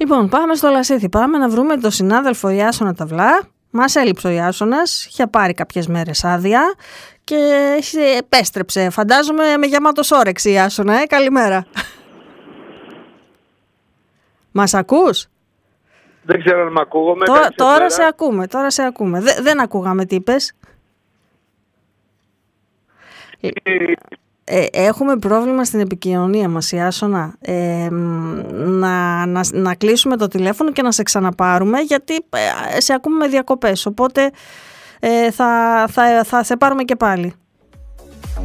Λοιπόν, πάμε στο Λασίθι. Πάμε να βρούμε τον συνάδελφο Ιάσονα Ταυλά. Μας έλειψε ο Ιάσονας, είχε πάρει κάποιες μέρες άδεια και επέστρεψε. Φαντάζομαι με γεμάτος όρεξη, Ιάσονα, καλημέρα. Μας ακούς? Δεν ξέρω αν μ' ακούγομαι. Τώρα σε ακούμε. Δεν ακούγαμε τι είπες. Έχουμε πρόβλημα στην επικοινωνία μας, Ιάσονα. Να κλείσουμε το τηλέφωνο και να σε ξαναπάρουμε, γιατί σε ακούμε με διακοπές, οπότε θα σε πάρουμε και πάλι.